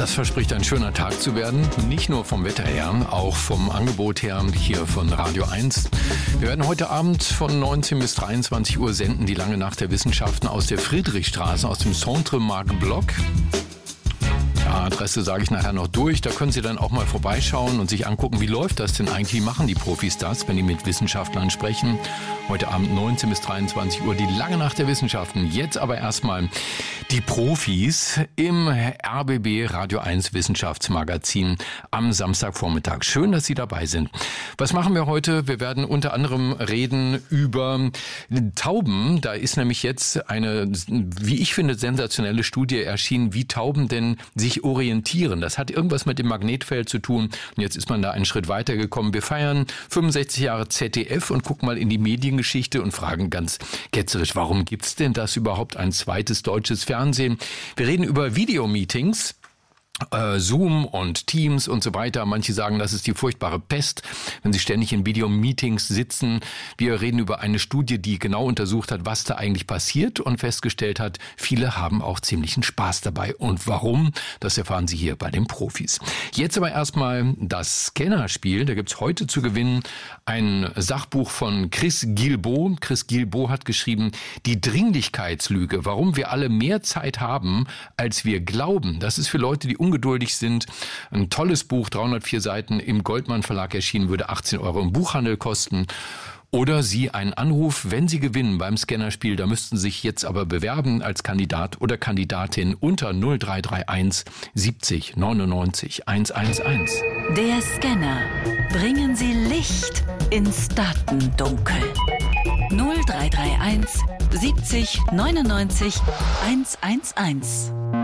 Das verspricht ein schöner Tag zu werden, nicht nur vom Wetter her, auch vom Angebot her hier von Radio 1. Wir werden heute Abend von 19 bis 23 Uhr senden, die lange Nacht der Wissenschaften aus der Friedrichstraße, aus dem Centre Marc Bloch. Adresse sage ich nachher noch durch. Da können Sie dann auch mal vorbeischauen und sich angucken, wie läuft das denn eigentlich, wie machen die Profis das, wenn die mit Wissenschaftlern sprechen. Heute Abend 19 bis 23 Uhr, die lange Nacht der Wissenschaften. Jetzt aber erstmal die Profis im RBB Radio 1 Wissenschaftsmagazin am Samstagvormittag. Schön, dass Sie dabei sind. Was machen wir heute? Wir werden unter anderem reden über Tauben. Da ist nämlich jetzt eine, wie ich finde, sensationelle Studie erschienen, wie Tauben denn sich orientieren. Das hat irgendwas mit dem Magnetfeld zu tun. Und jetzt ist man da einen Schritt weitergekommen. Wir feiern 65 Jahre ZDF und gucken mal in die Mediengeschichte und fragen ganz ketzerisch, warum gibt's denn das überhaupt, ein zweites deutsches Fernsehen? Wir reden über Videomeetings. Zoom und Teams und so weiter. Manche sagen, das ist die furchtbare Pest, wenn sie ständig in Videomeetings sitzen. Wir reden über eine Studie, die genau untersucht hat, was da eigentlich passiert und festgestellt hat, viele haben auch ziemlichen Spaß dabei. Und warum? Das erfahren Sie hier bei den Profis. Jetzt aber erstmal das Scannerspiel. Da gibt's heute zu gewinnen ein Sachbuch von Chris Guillebeau. Chris Guillebeau hat geschrieben, die Dringlichkeitslüge, warum wir alle mehr Zeit haben, als wir glauben. Das ist für Leute, die ungeduldig sind. Ein tolles Buch, 304 Seiten, im Goldmann Verlag erschienen, würde 18 € im Buchhandel kosten. Oder Sie einen Anruf, wenn Sie gewinnen beim Scannerspiel. Da müssten Sie sich jetzt aber bewerben als Kandidat oder Kandidatin unter 0331 70 99 111. Der Scanner. Bringen Sie Licht ins Datendunkel. 0331 70 99 111.